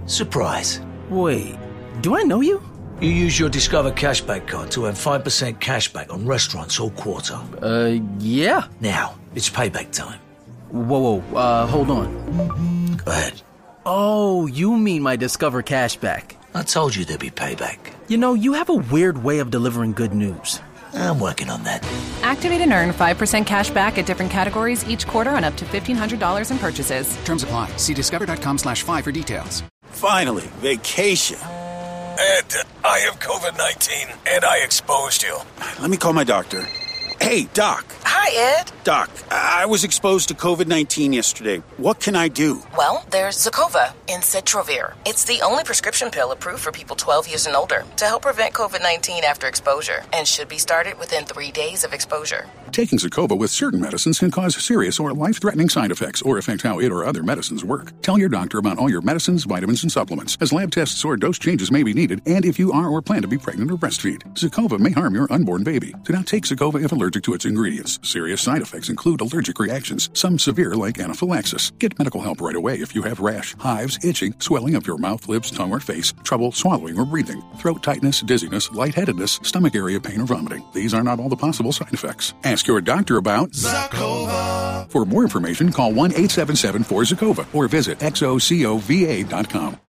Surprise. Wait, do I know you? You use your Discover Cashback card to earn 5% cashback on restaurants all quarter. Yeah. Now, it's payback time. Whoa, hold on. Go ahead. Oh, you mean my Discover Cashback. I told you there'd be payback. You know, you have a weird way of delivering good news. I'm working on that. Activate and earn 5% cash back at different categories each quarter on up to $1,500 in purchases. Terms apply. See discover.com/5 for details. Finally, vacation. And I have COVID-19, and I exposed you. Let me call my doctor. Hey, Doc. Hi, Ed. Doc, I was exposed to COVID-19 yesterday. What can I do? Well, there's Zocova in Cetrovir. It's the only prescription pill approved for people 12 years and older to help prevent COVID-19 after exposure and should be started within 3 days of exposure. Taking Zocova with certain medicines can cause serious or life-threatening side effects or affect how it or other medicines work. Tell your doctor about all your medicines, vitamins, and supplements, as lab tests or dose changes may be needed, and if you are or plan to be pregnant or breastfeed. Zocova may harm your unborn baby. Do not take Zocova if allergic to its ingredients. Serious side effects include allergic reactions, some severe like anaphylaxis. Get medical help right away if you have rash, hives, itching, swelling of your mouth, lips, tongue, or face, trouble swallowing or breathing, throat tightness, dizziness, lightheadedness, stomach area pain, or vomiting. These are not all the possible side effects. Ask your doctor about Zocova. For more information, call 1-877-4-ZOCOVA or visit xocova.com.